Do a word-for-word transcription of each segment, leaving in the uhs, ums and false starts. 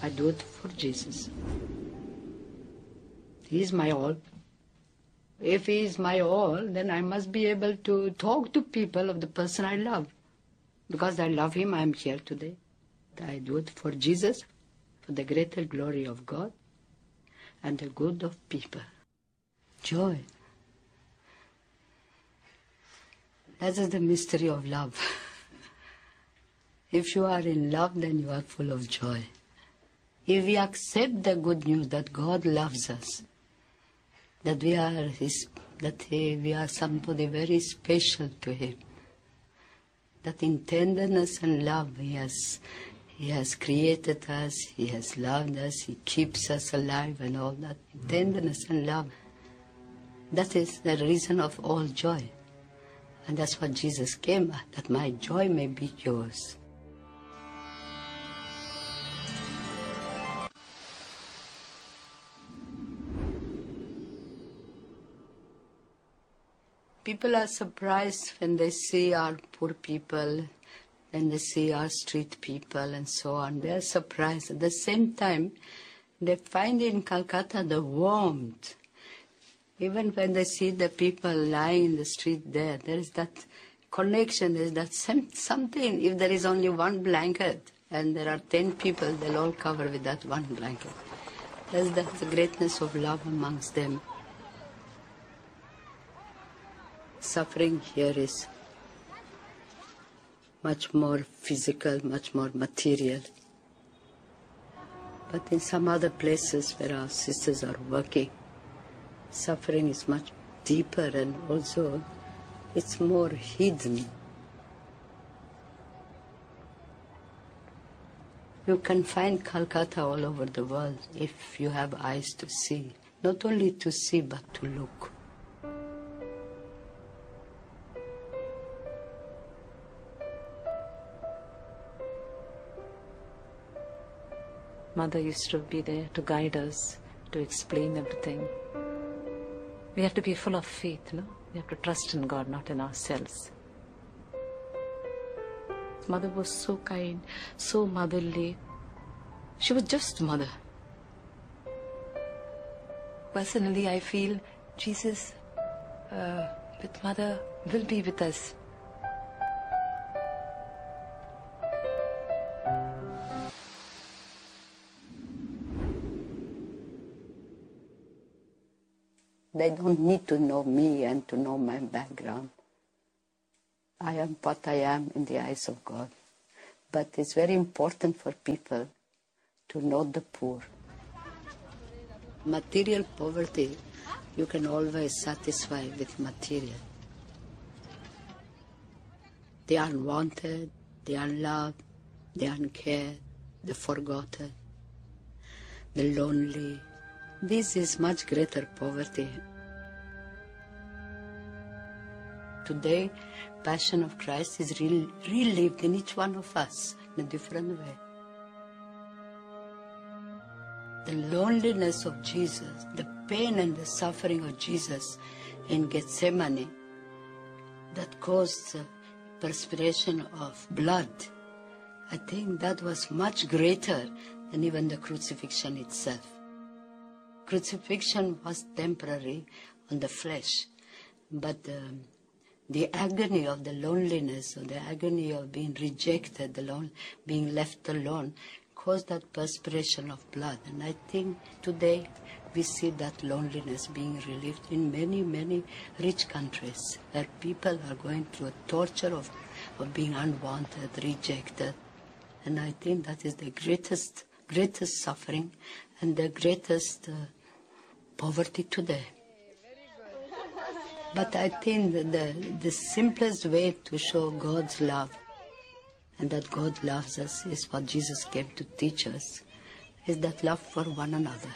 I do it for Jesus. He is my all. If He is my all, then I must be able to talk to people of the person I love. Because I love Him, I am here today. I do it for Jesus, for the greater glory of God and the good of people. Joy. That is the mystery of love. If you are in love, then you are full of joy. If we accept the good news that God loves us, that we are His, that he, we are somebody very special to Him, that in tenderness and love He has, He has created us, He has loved us, He keeps us alive and all that. Tenderness and love, that is the reason of all joy. And that's what Jesus came at, that my joy may be yours. People are surprised when they see our poor people, when they see our street people and so on. They are surprised. At the same time, they find in Calcutta the warmth. Even when they see the people lying in the street there, there is that connection, there is that sem- something. If there is only one blanket and there are ten people, they'll all cover with that one blanket. There's the, the greatness of love amongst them. Suffering here is much more physical, much more material. But in some other places where our sisters are working, suffering is much deeper and also it's more hidden. You can find Calcutta all over the world if you have eyes to see. Not only to see, but to look. Mother used to be there to guide us, to explain everything. We have to be full of faith, no? We have to trust in God, not in ourselves. Mother was so kind, so motherly. She was just mother. Personally, I feel Jesus uh, with Mother will be with us. They don't need to know me and to know my background. I am what I am in the eyes of God. But it's very important for people to know the poor. Material poverty, you can always satisfy with material. The unwanted, the unloved, the uncared, the forgotten, the lonely. This is much greater poverty. Today, Passion of Christ is re- relived in each one of us in a different way. The loneliness of Jesus, the pain and the suffering of Jesus in Gethsemane that caused uh, perspiration of blood, I think that was much greater than even the crucifixion itself. Crucifixion was temporary on the flesh, but um, the agony of the loneliness, or the agony of being rejected, alone, being left alone, caused that perspiration of blood. And I think today we see that loneliness being relieved in many, many rich countries where people are going through a torture of, of being unwanted, rejected. And I think that is the greatest, greatest suffering and the greatest uh, poverty today. But I think that the, the simplest way to show God's love and that God loves us is what Jesus came to teach us, is that love for one another.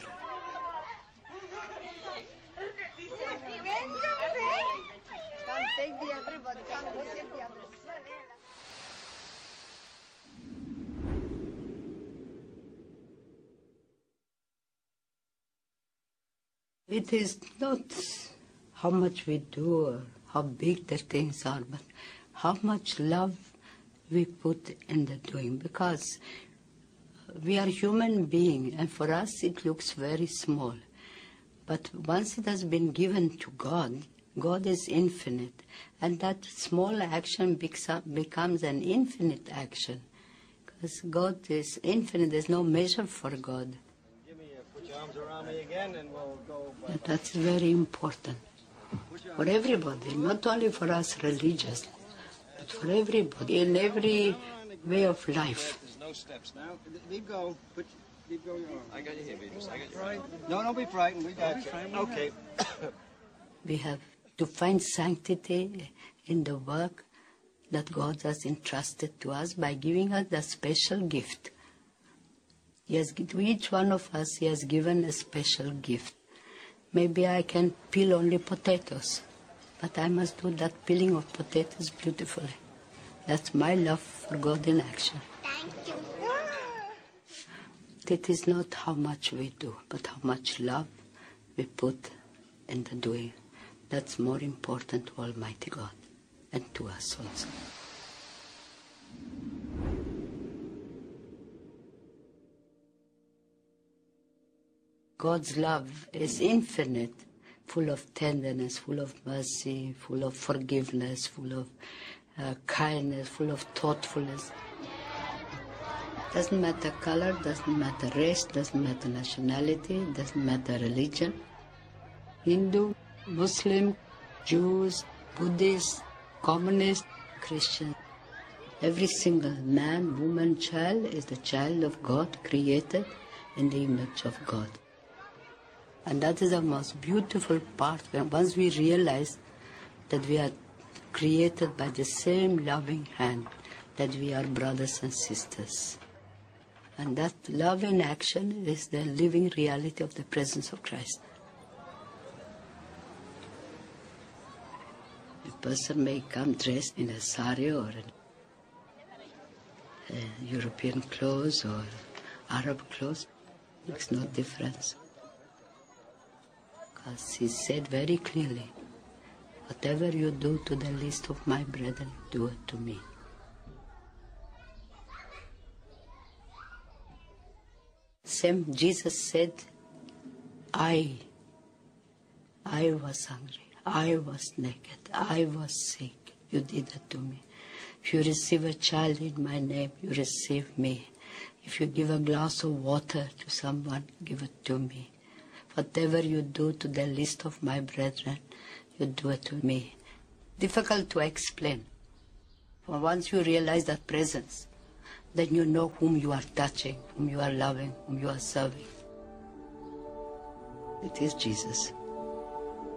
It is not how much we do or how big the things are, but how much love we put in the doing. Because we are human beings, and for us it looks very small. But once it has been given to God, God is infinite, and that small action becomes an infinite action. Because God is infinite, there's no measure for God. Give me a, put your arms around me again, and we'll go. And that's very important for everybody, not only for us religious, but for everybody, in every way of life. There's no steps now. Leave go. Put, leave go your arm. I got you here, Beavis. I got you. Right. No, don't be frightened. We got you. Okay. We have to find sanctity in the work that God has entrusted to us by giving us that special gift. He has, to each one of us, He has given a special gift. Maybe I can peel only potatoes, but I must do that peeling of potatoes beautifully. That's my love for God in action. Thank you. It is not how much we do, but how much love we put in the doing. That's more important to Almighty God and to us also. God's love is infinite, full of tenderness, full of mercy, full of forgiveness, full of uh, kindness, full of thoughtfulness. Doesn't matter color, doesn't matter race, doesn't matter nationality, doesn't matter religion. Hindu, Muslim, Jews, Buddhists, Communists, Christians. Every single man, woman, child is the child of God, created in the image of God. And that is the most beautiful part, when once we realize that we are created by the same loving hand, that we are brothers and sisters. And that love in action is the living reality of the presence of Christ. A person may come dressed in a sari or a, a European clothes or Arab clothes. It makes no difference. Because He said very clearly, whatever you do to the least of my brethren, do it to me. Same, Jesus said, I, I was hungry, I was naked, I was sick, you did it to me. If you receive a child in my name, you receive me. If you give a glass of water to someone, give it to me. Whatever you do to the least of my brethren, you do it to me. Difficult to explain. But once you realize that presence, then you know whom you are touching, whom you are loving, whom you are serving. It is Jesus.